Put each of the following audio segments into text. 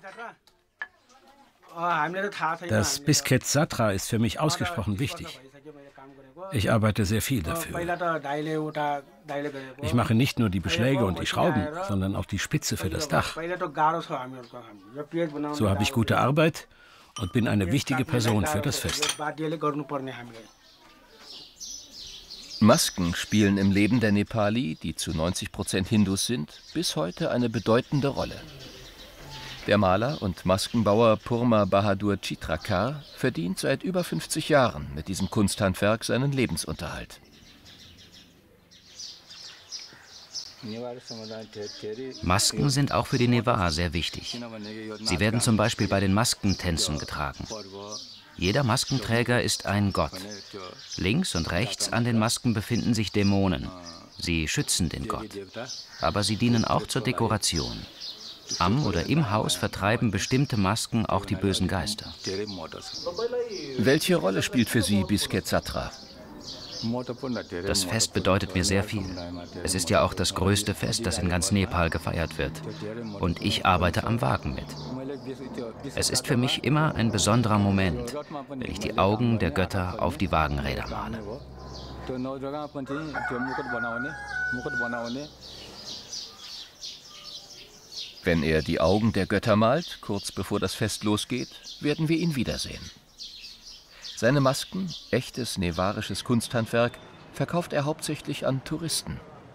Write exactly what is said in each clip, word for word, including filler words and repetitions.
Das Biscuit Satra ist für mich ausgesprochen wichtig. Ich arbeite sehr viel dafür. Ich mache nicht nur die Beschläge und die Schrauben, sondern auch die Spitze für das Dach. So habe ich gute Arbeit und bin eine wichtige Person für das Fest. Masken spielen im Leben der Nepali, die zu neunzig Prozent Hindus sind, bis heute eine bedeutende Rolle. Der Maler und Maskenbauer Purma Bahadur Chitrakar verdient seit über fünfzig Jahren mit diesem Kunsthandwerk seinen Lebensunterhalt. Masken sind auch für die Newar sehr wichtig. Sie werden zum Beispiel bei den Maskentänzen getragen. Jeder Maskenträger ist ein Gott. Links und rechts an den Masken befinden sich Dämonen. Sie schützen den Gott. Aber sie dienen auch zur Dekoration. Am oder im Haus vertreiben bestimmte Masken auch die bösen Geister. Welche Rolle spielt für Sie Biscuit Satra? Das Fest bedeutet mir sehr viel. Es ist ja auch das größte Fest, das in ganz Nepal gefeiert wird. Und ich arbeite am Wagen mit. Es ist für mich immer ein besonderer Moment, wenn ich die Augen der Götter auf die Wagenräder male. Wenn er die Augen der Götter malt, kurz bevor das Fest losgeht, werden wir ihn wiedersehen. Seine Masken, echtes nevarisches Kunsthandwerk, verkauft er hauptsächlich an Touristen.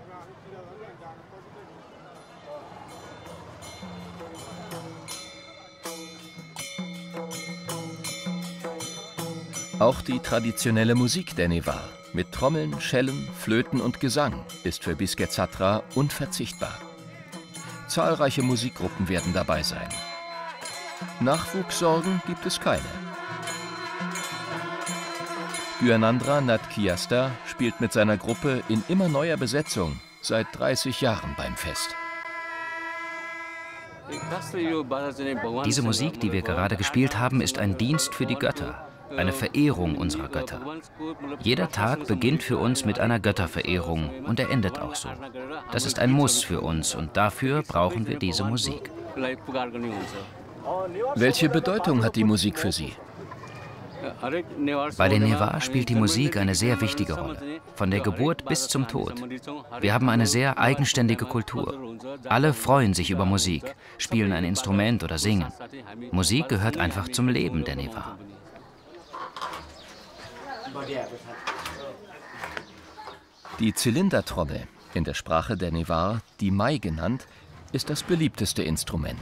Auch die traditionelle Musik der Newar mit Trommeln, Schellen, Flöten und Gesang ist für Biscuit Satra unverzichtbar. Zahlreiche Musikgruppen werden dabei sein. Nachwuchssorgen gibt es keine. Gyanandra Nath Kyasta spielt mit seiner Gruppe in immer neuer Besetzung seit dreißig Jahren beim Fest. Diese Musik, die wir gerade gespielt haben, ist ein Dienst für die Götter, eine Verehrung unserer Götter. Jeder Tag beginnt für uns mit einer Götterverehrung und er endet auch so. Das ist ein Muss für uns und dafür brauchen wir diese Musik. Welche Bedeutung hat die Musik für Sie? Bei den Newar spielt die Musik eine sehr wichtige Rolle, von der Geburt bis zum Tod. Wir haben eine sehr eigenständige Kultur. Alle freuen sich über Musik, spielen ein Instrument oder singen. Musik gehört einfach zum Leben der Newar. Die Zylindertrommel, in der Sprache der Newar die Mai genannt, ist das beliebteste Instrument.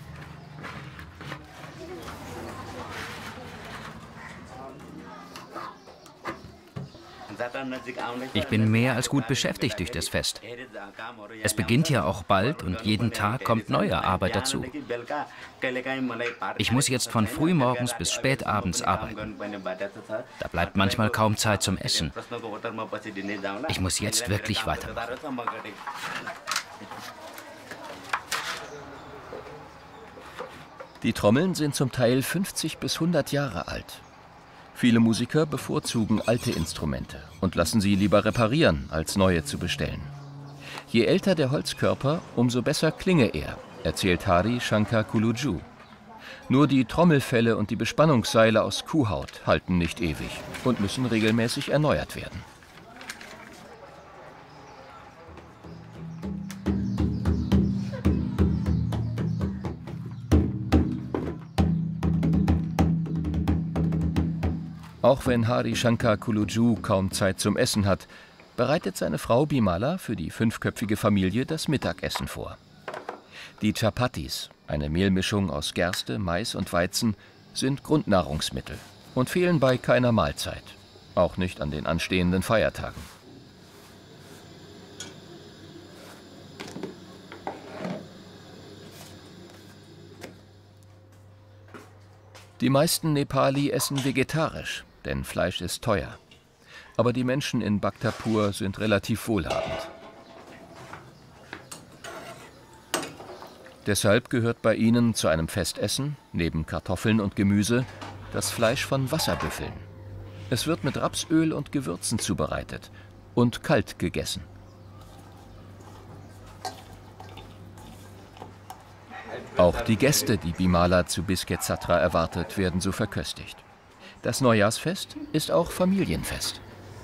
Ich bin mehr als gut beschäftigt durch das Fest. Es beginnt ja auch bald und jeden Tag kommt neue Arbeit dazu. Ich muss jetzt von frühmorgens bis spätabends arbeiten. Da bleibt manchmal kaum Zeit zum Essen. Ich muss jetzt wirklich weitermachen. Die Trommeln sind zum Teil fünfzig bis hundert Jahre alt. Viele Musiker bevorzugen alte Instrumente und lassen sie lieber reparieren, als neue zu bestellen. Je älter der Holzkörper, umso besser klinge er, erzählt Hari Shankar Kuluju. Nur die Trommelfelle und die Bespannungsseile aus Kuhhaut halten nicht ewig und müssen regelmäßig erneuert werden. Auch wenn Hari Shankar Kuluju kaum Zeit zum Essen hat, bereitet seine Frau Bimala für die fünfköpfige Familie das Mittagessen vor. Die Chapatis, eine Mehlmischung aus Gerste, Mais und Weizen, sind Grundnahrungsmittel und fehlen bei keiner Mahlzeit, auch nicht an den anstehenden Feiertagen. Die meisten Nepali essen vegetarisch, denn Fleisch ist teuer. Aber die Menschen in Bhaktapur sind relativ wohlhabend. Deshalb gehört bei ihnen zu einem Festessen, neben Kartoffeln und Gemüse, das Fleisch von Wasserbüffeln. Es wird mit Rapsöl und Gewürzen zubereitet und kalt gegessen. Auch die Gäste, die Bimala zu Biscuit Satra erwartet, werden so verköstigt. Das Neujahrsfest ist auch Familienfest.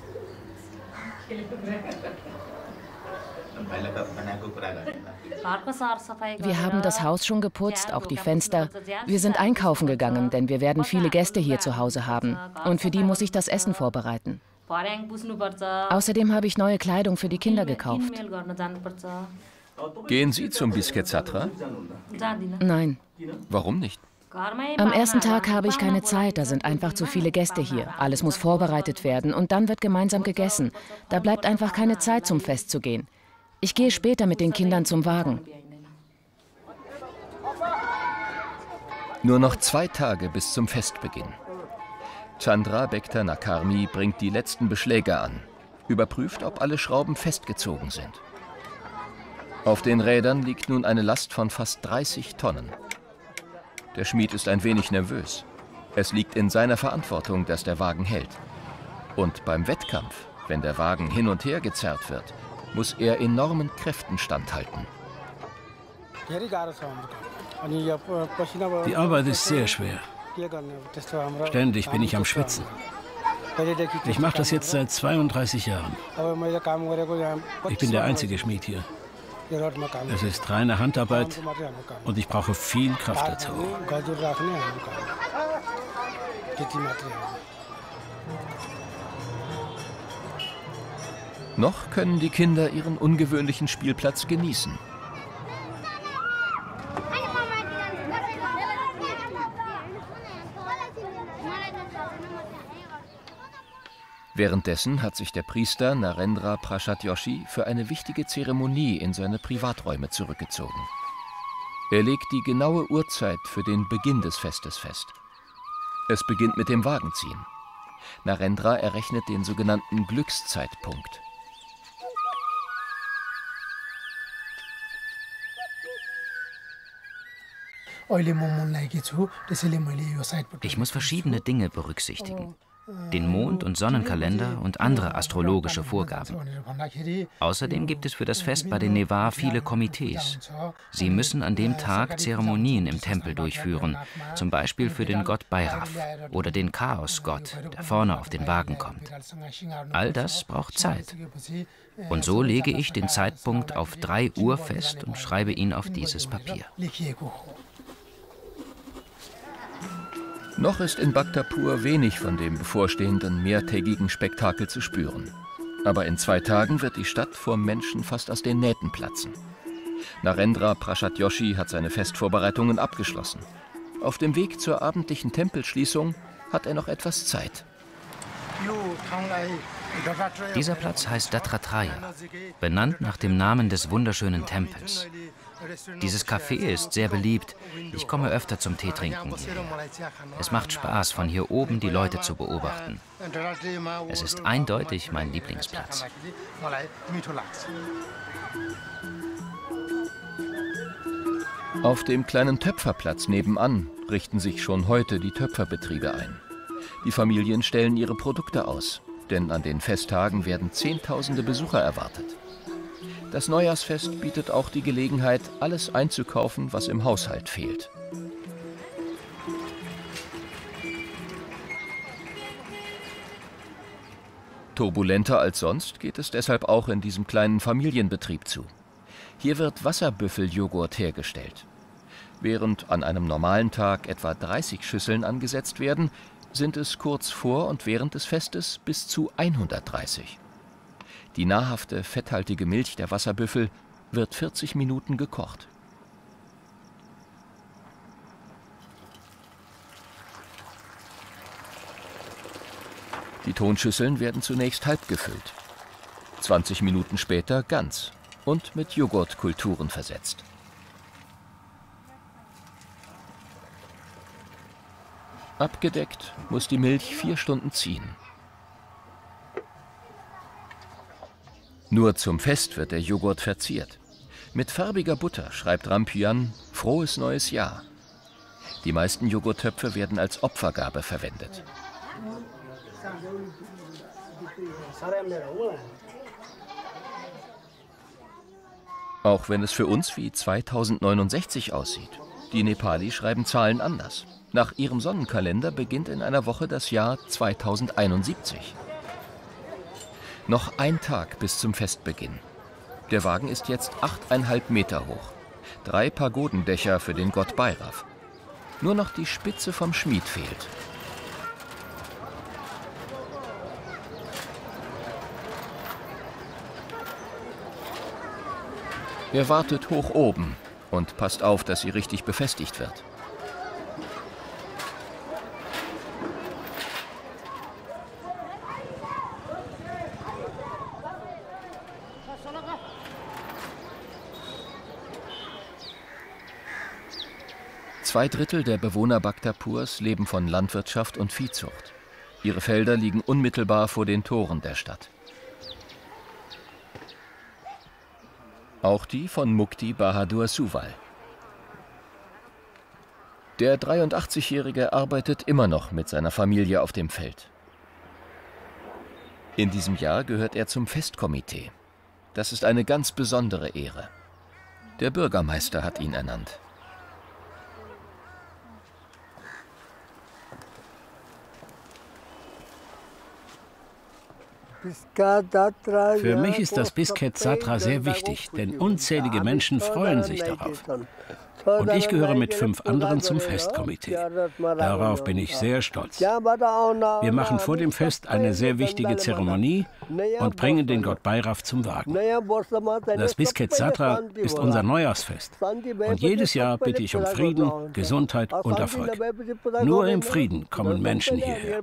Wir haben das Haus schon geputzt, auch die Fenster. Wir sind einkaufen gegangen, denn wir werden viele Gäste hier zu Hause haben. Und für die muss ich das Essen vorbereiten. Außerdem habe ich neue Kleidung für die Kinder gekauft. Gehen Sie zum Biscuit Satra? Nein. Warum nicht? Am ersten Tag habe ich keine Zeit, da sind einfach zu viele Gäste hier. Alles muss vorbereitet werden und dann wird gemeinsam gegessen. Da bleibt einfach keine Zeit, zum Fest zu gehen. Ich gehe später mit den Kindern zum Wagen. Nur noch zwei Tage bis zum Festbeginn. Chandra Bekta Nakarmi bringt die letzten Beschläge an, überprüft, ob alle Schrauben festgezogen sind. Auf den Rädern liegt nun eine Last von fast dreißig Tonnen. Der Schmied ist ein wenig nervös. Es liegt in seiner Verantwortung, dass der Wagen hält. Und beim Wettkampf, wenn der Wagen hin und her gezerrt wird, muss er enormen Kräften standhalten. Die Arbeit ist sehr schwer. Ständig bin ich am Schwitzen. Ich mache das jetzt seit zweiunddreißig Jahren. Ich bin der einzige Schmied hier. Es ist reine Handarbeit und ich brauche viel Kraft dazu. Noch können die Kinder ihren ungewöhnlichen Spielplatz genießen. Währenddessen hat sich der Priester Narendra Prasad Joshi für eine wichtige Zeremonie in seine Privaträume zurückgezogen. Er legt die genaue Uhrzeit für den Beginn des Festes fest. Es beginnt mit dem Wagenziehen. Narendra errechnet den sogenannten Glückszeitpunkt. Ich muss verschiedene Dinge berücksichtigen. Den Mond- und Sonnenkalender und andere astrologische Vorgaben. Außerdem gibt es für das Fest bei den Nevar viele Komitees. Sie müssen an dem Tag Zeremonien im Tempel durchführen, zum Beispiel für den Gott Bhairav oder den Chaosgott, der vorne auf den Wagen kommt. All das braucht Zeit. Und so lege ich den Zeitpunkt auf drei Uhr fest und schreibe ihn auf dieses Papier. Noch ist in Bhaktapur wenig von dem bevorstehenden mehrtägigen Spektakel zu spüren. Aber in zwei Tagen wird die Stadt vor Menschen fast aus den Nähten platzen. Narendra Prasad Joshi hat seine Festvorbereitungen abgeschlossen. Auf dem Weg zur abendlichen Tempelschließung hat er noch etwas Zeit. Dieser Platz heißt Dattatreya, benannt nach dem Namen des wunderschönen Tempels. Dieses Café ist sehr beliebt. Ich komme öfter zum Teetrinken hierher. Es macht Spaß, von hier oben die Leute zu beobachten. Es ist eindeutig mein Lieblingsplatz. Auf dem kleinen Töpferplatz nebenan richten sich schon heute die Töpferbetriebe ein. Die Familien stellen ihre Produkte aus, denn an den Festtagen werden Zehntausende Besucher erwartet. Das Neujahrsfest bietet auch die Gelegenheit, alles einzukaufen, was im Haushalt fehlt. Turbulenter als sonst geht es deshalb auch in diesem kleinen Familienbetrieb zu. Hier wird Wasserbüffeljoghurt hergestellt. Während an einem normalen Tag etwa dreißig Schüsseln angesetzt werden, sind es kurz vor und während des Festes bis zu hundertdreißig. Die nahrhafte, fetthaltige Milch der Wasserbüffel wird vierzig Minuten gekocht. Die Tonschüsseln werden zunächst halb gefüllt, zwanzig Minuten später ganz und mit Joghurtkulturen versetzt. Abgedeckt muss die Milch vier Stunden ziehen. Nur zum Fest wird der Joghurt verziert. Mit farbiger Butter schreibt Rampuan Frohes neues Jahr. Die meisten Joghurttöpfe werden als Opfergabe verwendet. Auch wenn es für uns wie zweitausendneunundsechzig aussieht, Die Nepali schreiben Zahlen anders. Nach ihrem Sonnenkalender beginnt in einer Woche das Jahr zweitausendeinundsiebzig. Noch ein Tag bis zum Festbeginn. Der Wagen ist jetzt achteinhalb Meter hoch. Drei Pagodendächer für den Gott Bhairav. Nur noch die Spitze vom Schmied fehlt. Er wartet hoch oben und passt auf, dass sie richtig befestigt wird. Zwei Drittel der Bewohner Bhaktapurs leben von Landwirtschaft und Viehzucht. Ihre Felder liegen unmittelbar vor den Toren der Stadt. Auch die von Mukti Bahadur Suwal. Der dreiundachtzigjährige arbeitet immer noch mit seiner Familie auf dem Feld. In diesem Jahr gehört er zum Festkomitee. Das ist eine ganz besondere Ehre. Der Bürgermeister hat ihn ernannt. Für mich ist das Bisket Satra sehr wichtig, denn unzählige Menschen freuen sich darauf. Und ich gehöre mit fünf anderen zum Festkomitee. Darauf bin ich sehr stolz. Wir machen vor dem Fest eine sehr wichtige Zeremonie und bringen den Gott Bhairav zum Wagen. Das Bisket Satra ist unser Neujahrsfest. Und jedes Jahr bitte ich um Frieden, Gesundheit und Erfolg. Nur im Frieden kommen Menschen hierher.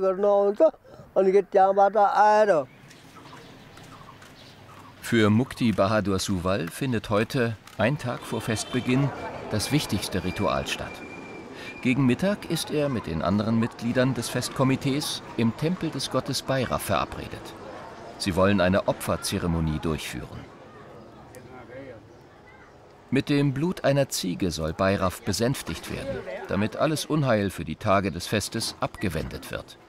Für Mukti Bahadur Suwal findet heute, ein Tag vor Festbeginn, das wichtigste Ritual statt. Gegen Mittag ist er mit den anderen Mitgliedern des Festkomitees im Tempel des Gottes Bhairav verabredet. Sie wollen eine Opferzeremonie durchführen. Mit dem Blut einer Ziege soll Bhairav besänftigt werden, damit alles Unheil für die Tage des Festes abgewendet wird.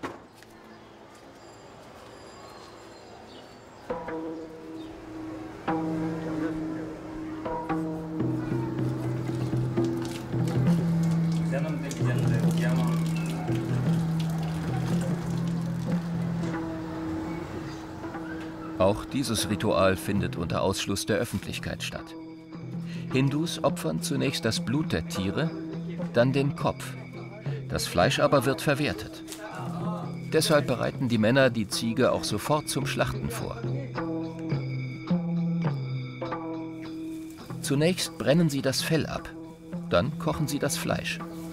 Auch dieses Ritual findet unter Ausschluss der Öffentlichkeit statt. Hindus opfern zunächst das Blut der Tiere, dann den Kopf. Das Fleisch aber wird verwertet. Deshalb bereiten die Männer die Ziege auch sofort zum Schlachten vor. Zunächst brennen sie das Fell ab, dann kochen sie das Fleisch.